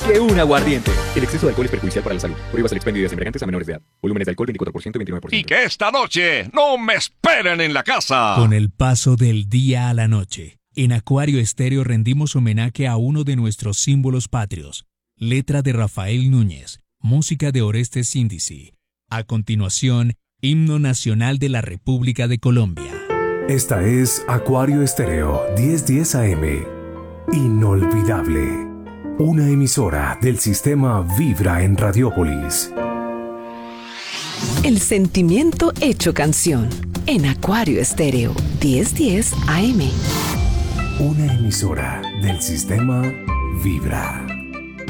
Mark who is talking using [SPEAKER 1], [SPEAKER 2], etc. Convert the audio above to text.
[SPEAKER 1] que un aguardiente. El exceso de alcohol es perjudicial para la salud. Prohíbas el expendio de embriagantes a menores de edad. Volúmenes de alcohol 24% y 29%.
[SPEAKER 2] Y que esta noche no me esperen en la casa.
[SPEAKER 3] Con el paso del día a la noche, en Acuario Estéreo rendimos homenaje a uno de nuestros símbolos patrios. Letra de Rafael Núñez, música de Orestes Síndici. A continuación, Himno Nacional de la República de Colombia.
[SPEAKER 4] Esta es Acuario Estéreo 1010 AM. Inolvidable. Una emisora del sistema Vibra en Radiópolis.
[SPEAKER 5] El sentimiento hecho canción. En Acuario Estéreo 1010 AM.
[SPEAKER 4] Una emisora del sistema Vibra.